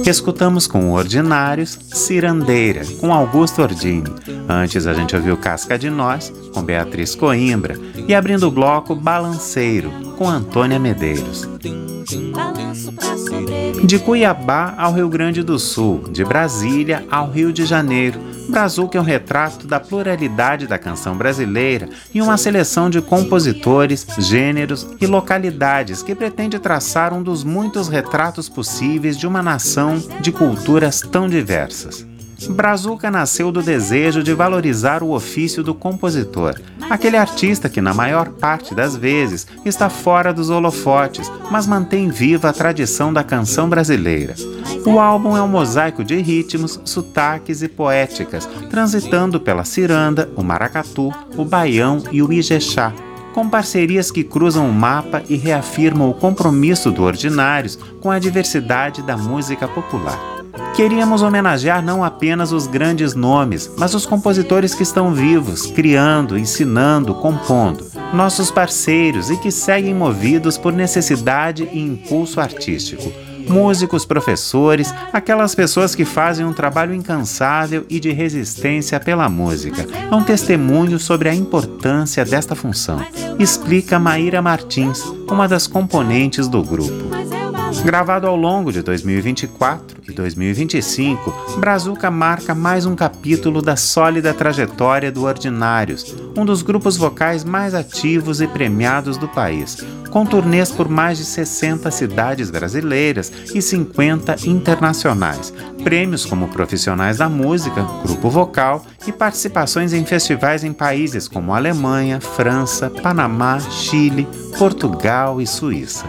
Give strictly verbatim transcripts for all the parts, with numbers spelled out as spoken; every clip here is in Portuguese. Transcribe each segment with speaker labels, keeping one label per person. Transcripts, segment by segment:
Speaker 1: Escutamos com o Ordinários Cirandeira, com Augusto Ordini. Antes a gente ouviu Casca de Nós, com Beatriz Coimbra. E abrindo o bloco, Balanceiro, com Antônia Medeiros. De Cuiabá ao Rio Grande do Sul, de Brasília ao Rio de Janeiro, Brazuca é um retrato da pluralidade da canção brasileira e uma seleção de compositores, gêneros e localidades que pretende traçar um dos muitos retratos possíveis de uma nação de culturas tão diversas. Brazuca nasceu do desejo de valorizar o ofício do compositor, aquele artista que, na maior parte das vezes, está fora dos holofotes, mas mantém viva a tradição da canção brasileira. O álbum é um mosaico de ritmos, sotaques e poéticas, transitando pela ciranda, o maracatu, o baião e o ijexá, com parcerias que cruzam o mapa e reafirmam o compromisso do Ordinários com a diversidade da música popular. Queríamos homenagear não apenas os grandes nomes, mas os compositores que estão vivos, criando, ensinando, compondo, nossos parceiros e que seguem movidos por necessidade e impulso artístico. Músicos, professores, aquelas pessoas que fazem um trabalho incansável e de resistência pela música. É um testemunho sobre a importância desta função, explica Maíra Martins, uma das componentes do grupo. Gravado ao longo de dois mil e vinte e quatro e dois mil e vinte e cinco, Brazuca marca mais um capítulo da sólida trajetória do Ordinários, um dos grupos vocais mais ativos e premiados do país, com turnês por mais de sessenta cidades brasileiras e cinquenta internacionais, prêmios como Profissionais da Música, Grupo Vocal e participações em festivais em países como Alemanha, França, Panamá, Chile, Portugal e Suíça.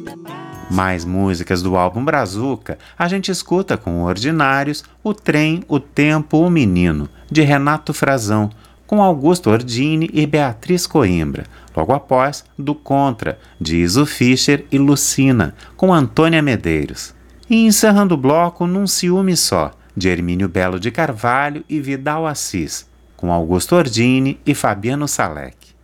Speaker 1: Mais músicas do álbum Brazuca a gente escuta com o Ordinários, O Trem, o Tempo, o Menino, de Renato Frazão, com Augusto Ordini e Beatriz Coimbra. Logo após, Do Contra, de Iso Fischer e Lucina, com Antônia Medeiros. E encerrando o bloco, Num Ciúme Só, de Hermínio Belo de Carvalho e Vidal Assis, com Augusto Ordini e Fabiano Salek.